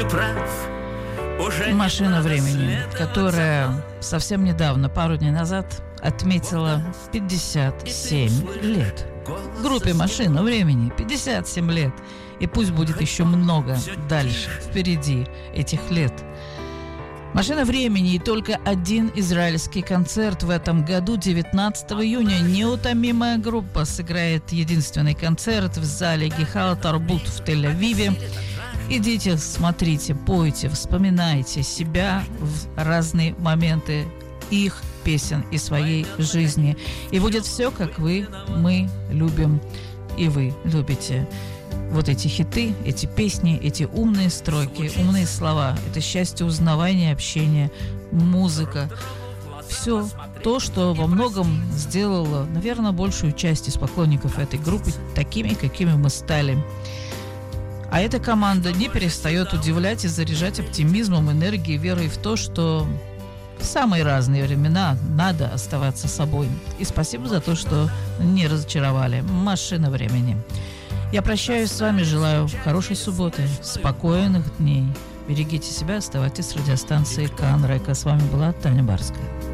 Машина времени, которая совсем недавно, пару дней назад, отметила 57 лет. Группе «Машина времени» 57 лет. И пусть будет еще много дальше, впереди этих лет. «Машина времени» и только один израильский концерт в этом году, 19 июня. Неутомимая группа сыграет единственный концерт в зале Гихал Тарбут в Тель-Авиве. Идите, смотрите, пойте, вспоминайте себя в разные моменты их песен и своей жизни. И будет все, как мы любим, и вы любите. Вот эти хиты, эти песни, эти умные строки, умные слова, это счастье узнавания, общения, музыка. Все то, что во многом сделало, наверное, большую часть из поклонников этой группы такими, какими мы стали. А эта команда не перестает удивлять и заряжать оптимизмом, энергией, верой в то, что в самые разные времена надо оставаться собой. И спасибо за то, что не разочаровали. «Машина времени». Я прощаюсь с вами, желаю хорошей субботы, спокойных дней. Берегите себя, оставайтесь с радиостанцией КАН РЕКА. С вами была Таня Барская.